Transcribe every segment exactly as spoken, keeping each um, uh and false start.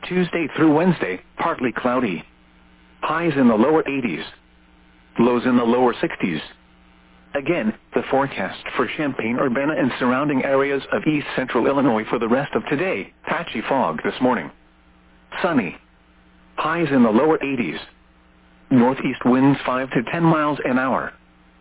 Tuesday through Wednesday, partly cloudy. Highs in the lower eighties. Lows in the lower sixties. Again, the forecast for Champaign-Urbana and surrounding areas of east central Illinois for the rest of today: patchy fog this morning. Sunny. Highs in the lower eighties. Northeast winds five to ten miles an hour.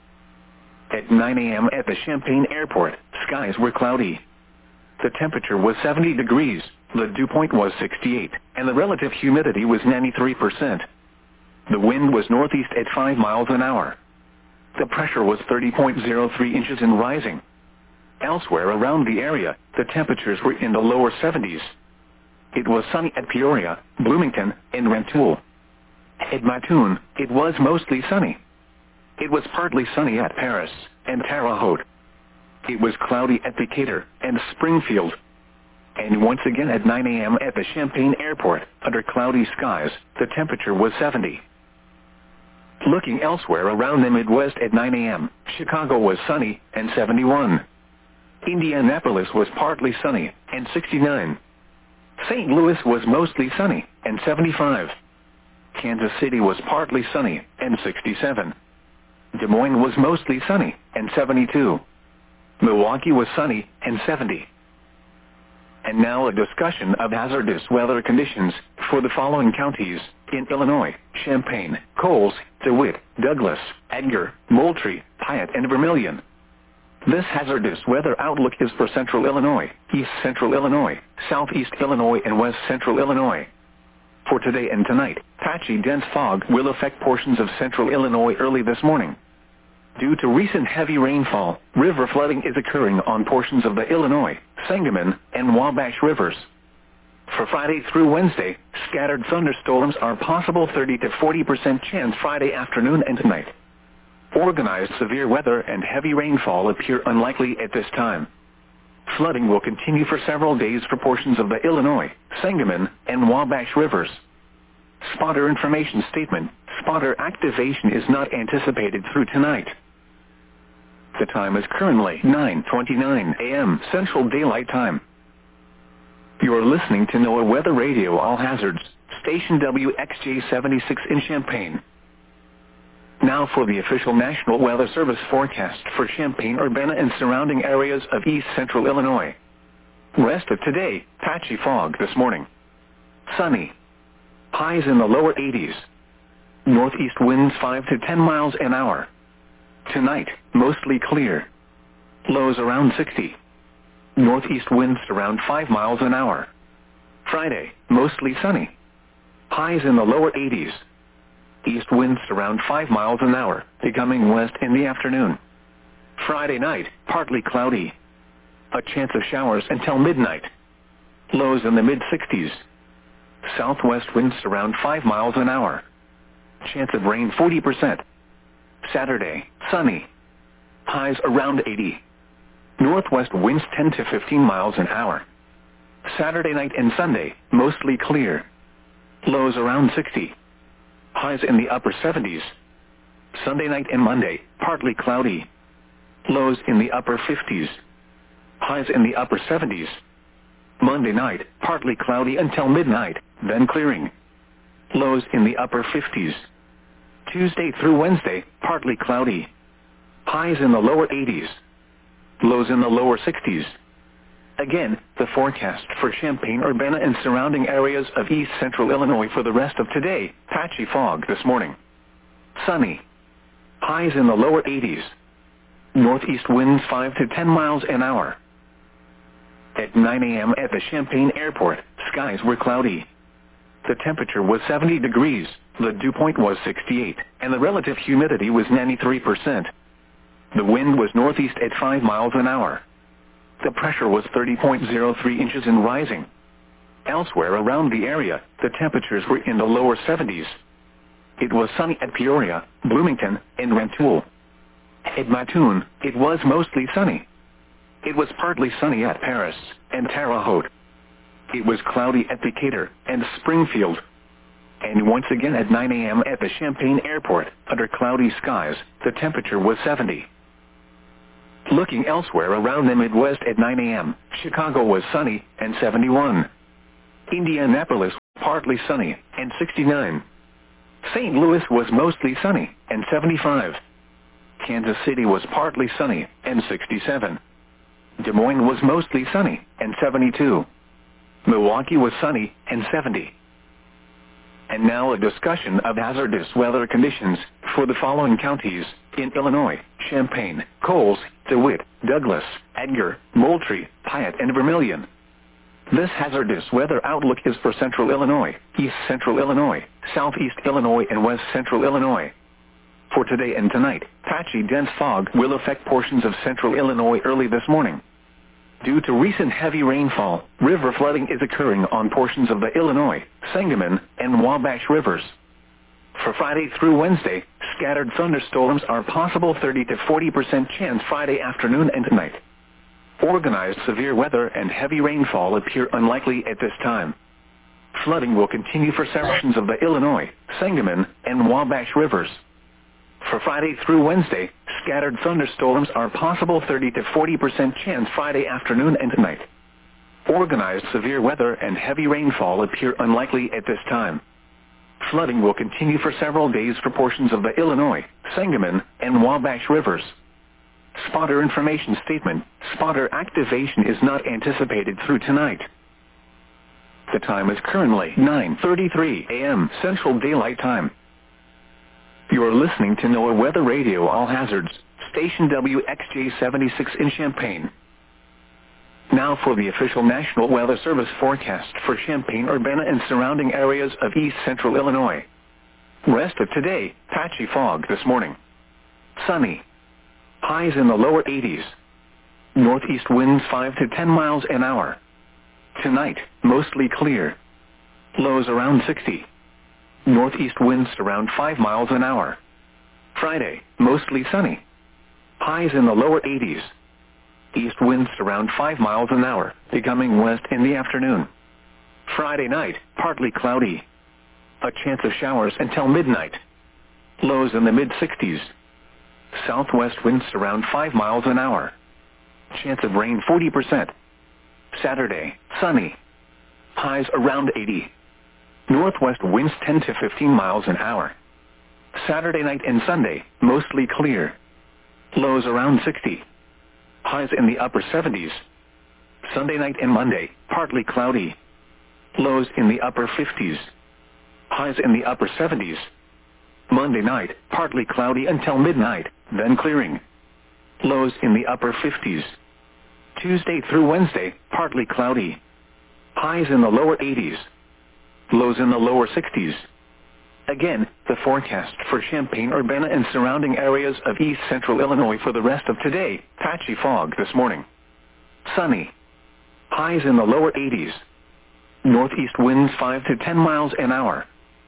At nine a m at the Champaign Airport, skies were cloudy. The temperature was seventy degrees, the dew point was sixty-eight, and the relative humidity was ninety-three percent. The wind was northeast at five miles an hour. The pressure was thirty point zero three inches and rising. Elsewhere around the area, the temperatures were in the lower seventies. It was sunny at Peoria, Bloomington, and Rantoul. At Mattoon, it was mostly sunny. It was partly sunny at Paris and Terre Haute. It was cloudy at Decatur and Springfield. And once again at nine a m at the Champaign Airport, under cloudy skies, the temperature was seventy. Looking elsewhere around the Midwest at nine a m, Chicago was sunny and seventy-one. Indianapolis was partly sunny and sixty-nine. Saint Louis was mostly sunny and seventy-five. Kansas City was partly sunny and sixty-seven. Des Moines was mostly sunny and seventy-two. Milwaukee was sunny and seventy. And now a discussion of hazardous weather conditions for the following counties in Illinois: Champaign, Coles, DeWitt, Douglas, Edgar, Moultrie, Piatt, and Vermilion. This hazardous weather outlook is for central Illinois, east central Illinois, southeast Illinois, and west central Illinois. For today and tonight, patchy dense fog will affect portions of central Illinois early this morning. Due to recent heavy rainfall, river flooding is occurring on portions of the Illinois, Sangamon, and Wabash rivers. For Friday through Wednesday, scattered thunderstorms are possible, thirty to forty percent chance Friday afternoon and tonight. Organized severe weather and heavy rainfall appear unlikely at this time. Flooding will continue for several days for portions of the Illinois, Sangamon, and Wabash rivers. Spotter information statement: spotter activation is not anticipated through tonight. The time is currently nine twenty-nine a m Central Daylight Time. You are listening to NOAA Weather Radio All Hazards, station W X J seventy-six in Champaign. Now for the official National Weather Service forecast for Champaign-Urbana and surrounding areas of east central Illinois. Rest of today, patchy fog this morning. Sunny. Highs in the lower eighties. Northeast winds five to ten miles an hour. Tonight, mostly clear. Lows around sixty. Northeast winds around five miles an hour. Friday, mostly sunny. Highs in the lower eighties. East winds around five miles an hour, becoming west in the afternoon. Friday night, partly cloudy. A chance of showers until midnight. Lows in the mid-sixties. Southwest winds around five miles an hour. Chance of rain forty percent. Saturday, sunny. Highs around eighty. Northwest winds ten to fifteen miles an hour. Saturday night and Sunday, mostly clear. Lows around sixty. Highs in the upper seventies. Sunday night and Monday, partly cloudy. Lows in the upper fifties. Highs in the upper seventies. Monday night, partly cloudy until midnight, then clearing. Lows in the upper fifties. Tuesday through Wednesday, partly cloudy. Highs in the lower eighties. Lows in the lower sixties. Again, the forecast for Champaign-Urbana and surrounding areas of east central Illinois for the rest of today: patchy fog this morning. Sunny. Highs in the lower eighties. Northeast winds five to ten miles an hour. At nine a m at the Champaign Airport, skies were cloudy. The temperature was seventy degrees, the dew point was sixty-eight, and the relative humidity was ninety-three percent. The wind was northeast at five miles an hour. The pressure was thirty point zero three inches and rising. Elsewhere around the area, the temperatures were in the lower seventies. It was sunny at Peoria, Bloomington, and Rantoul. At Mattoon, it was mostly sunny. It was partly sunny at Paris and Terre Haute. It was cloudy at Decatur and Springfield. And once again at nine a m at the Champaign Airport, under cloudy skies, the temperature was seventy. Looking elsewhere around the Midwest at nine a m, Chicago was sunny and seventy-one. Indianapolis partly sunny, and sixty-nine. Saint Louis was mostly sunny, and seventy-five. Kansas City was partly sunny, and sixty-seven. Des Moines was mostly sunny, and seventy-two. Milwaukee was sunny, and seventy. And now a discussion of hazardous weather conditions for the following counties in Illinois: Champaign, Coles, DeWitt, Douglas, Edgar, Moultrie, Piatt, and Vermilion. This hazardous weather outlook is for central Illinois, east central Illinois, southeast Illinois, and west central Illinois. For today and tonight, patchy dense fog will affect portions of central Illinois early this morning. Due to recent heavy rainfall, river flooding is occurring on portions of the Illinois, Sangamon, and Wabash rivers. For Friday through Wednesday, scattered thunderstorms are possible, thirty to forty percent chance Friday afternoon and tonight. Organized severe weather and heavy rainfall appear unlikely at this time. Flooding will continue for sections of the Illinois, Sangamon, and Wabash rivers. For Friday through Wednesday, scattered thunderstorms are possible, thirty to forty percent chance Friday afternoon and tonight. Organized severe weather and heavy rainfall appear unlikely at this time. Flooding will continue for several days for portions of the Illinois, Sangamon, and Wabash rivers. Spotter information statement: spotter activation is not anticipated through tonight. The time is currently nine thirty-three a m Central Daylight Time. You are listening to NOAA Weather Radio All Hazards, station W X J seventy-six in Champaign. Now for the official National Weather Service forecast for Champaign-Urbana and surrounding areas of east central Illinois. Rest of today, patchy fog this morning. Sunny. Highs in the lower eighties. Northeast winds five to ten miles an hour. Tonight, mostly clear. Lows around sixty. Northeast winds around five miles an hour. Friday, mostly sunny. Highs in the lower eighties. East winds around five miles an hour, becoming west in the afternoon. Friday night, partly cloudy. A chance of showers until midnight. Lows in the mid-sixties. Southwest winds around five miles an hour. Chance of rain forty percent. Saturday, sunny. Highs around eighty. Northwest winds ten to fifteen miles an hour. Saturday night and Sunday, mostly clear. Lows around sixty. Highs in the upper seventies. Sunday night and Monday, partly cloudy. Lows in the upper fifties. Highs in the upper seventies. Monday night, partly cloudy until midnight, then clearing. Lows in the upper fifties. Tuesday through Wednesday, partly cloudy. Highs in the lower eighties. Lows in the lower sixties. Again, the forecast for Champaign-Urbana and surrounding areas of east central Illinois for the rest of today: patchy fog this morning. Sunny. Highs in the lower eighties. Northeast winds five to ten miles an hour.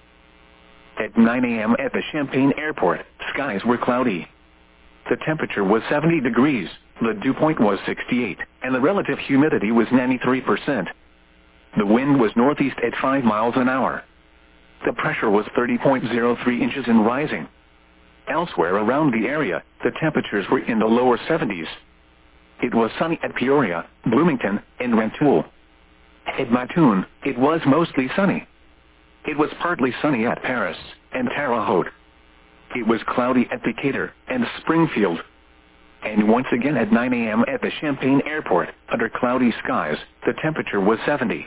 At nine a m at the Champaign Airport, skies were cloudy. The temperature was seventy degrees, the dew point was sixty-eight, and the relative humidity was ninety-three percent. The wind was northeast at five miles an hour. The pressure was thirty point zero three inches and rising. Elsewhere around the area, the temperatures were in the lower seventies. It was sunny at Peoria, Bloomington, and Rantoul. At Mattoon, it was mostly sunny. It was partly sunny at Paris and Terre Haute. It was cloudy at Decatur and Springfield. And once again at nine a m at the Champaign Airport, under cloudy skies, the temperature was seventy.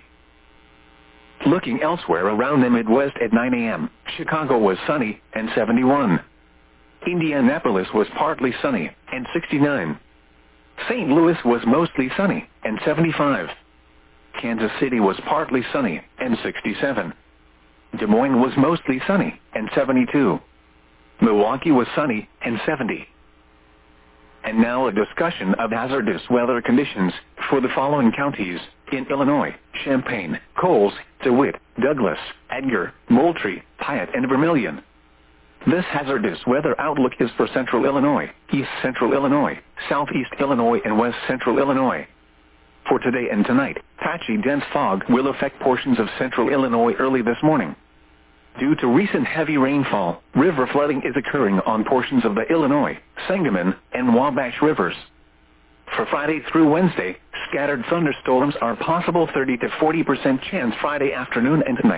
Looking elsewhere around the Midwest at nine a m, Chicago was sunny and seventy-one. Indianapolis was partly sunny and sixty-nine. Saint Louis was mostly sunny and seventy-five. Kansas City was partly sunny and sixty-seven. Des Moines was mostly sunny and seventy-two. Milwaukee was sunny and seventy. And now a discussion of hazardous weather conditions for the following counties in Illinois: Champaign, Coles, DeWitt, Douglas, Edgar, Moultrie, Piatt, and Vermilion. This hazardous weather outlook is for central Illinois, east central Illinois, southeast Illinois, and west central Illinois. For today and tonight, patchy dense fog will affect portions of central Illinois early this morning. Due to recent heavy rainfall, river flooding is occurring on portions of the Illinois, Sangamon, and Wabash rivers. For Friday through Wednesday, scattered thunderstorms are possible, thirty to forty percent chance Friday afternoon and tonight.